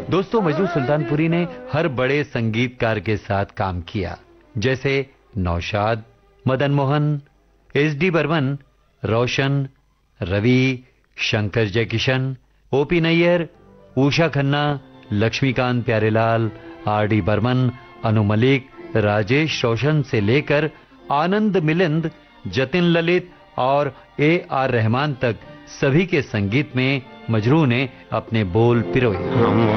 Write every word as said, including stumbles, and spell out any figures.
दोस्तों, मजरू सुल्तानपुरी ने हर बड़े संगीतकार के साथ काम किया, जैसे नौशाद, मदन मोहन, एस डी बर्मन, रोशन, Ravi, Shankar Jaikishan, OP Nayyar, Usha Khanna, Laxmikant Pyarelal, R D Burman, Anu Malik, Rajesh रोशन से लेकर आनंद मिलिंद, जतिन ललित और ए आर रहमान तक सभी के संगीत में मजरू ने अपने बोल पिरोए।